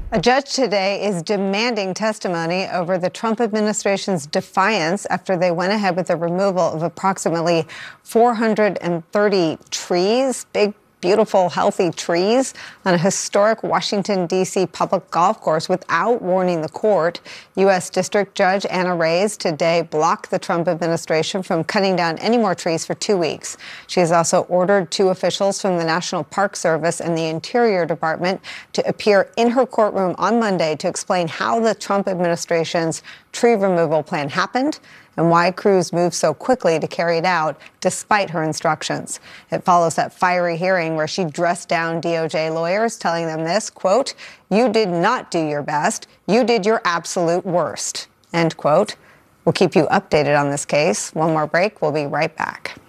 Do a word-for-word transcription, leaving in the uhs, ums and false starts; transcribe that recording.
A judge today is demanding testimony over the Trump administration's defiance after they went ahead with the removal of approximately four hundred thirty trees, big, beautiful, healthy trees on a historic Washington, D C public golf course without warning the court. U S. District Judge Anna Reyes today blocked the Trump administration from cutting down any more trees for two weeks. She has also ordered two officials from the National Park Service and the Interior Department to appear in her courtroom on Monday to explain how the Trump administration's tree removal plan happened and why crews moved so quickly to carry it out despite her instructions. It follows that fiery hearing where she dressed down D O J lawyers, telling them this, quote, "You did not do your best. You did your absolute worst," end quote. We'll keep you updated on this case. One more break. We'll be right back.